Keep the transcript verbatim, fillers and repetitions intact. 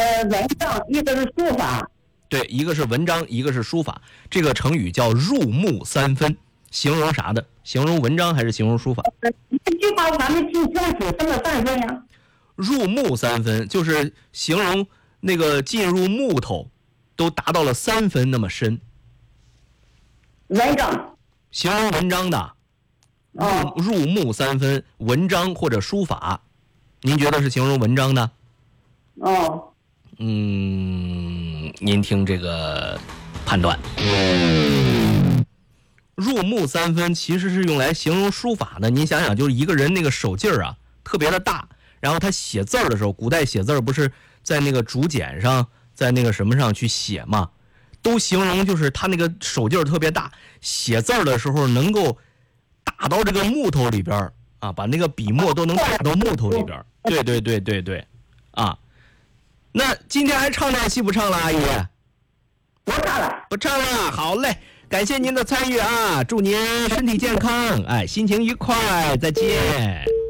呃文章，一个是书法。 对，一个是文章，一个是书法。这个成语叫入木三分，形容啥的？形容文章还是形容书法？ 这句话我还没听清楚，什么三分呀？ 入木三分就是形容那个进入木头都达到了三分那么深。 文章。 形容文章的。 哦。 入入木三分，文章或者书法，您觉得是形容文章的？ 哦。 嗯，您听这个判断。入木三分其实是用来形容书法的。您想想，就是一个人那个手劲儿啊，特别的大，然后他写字儿的时候，古代写字儿不是在那个竹简上，在那个什么上去写嘛，都形容就是他那个手劲儿特别大，写字儿的时候能够打到这个木头里边啊，把那个笔墨都能打到木头里边。对对对对对，啊。那今天还唱两戏不唱了，阿姨？ 不唱了， 不唱了。好嘞，感谢您的参与啊，祝您身体健康，哎，心情愉快，再见。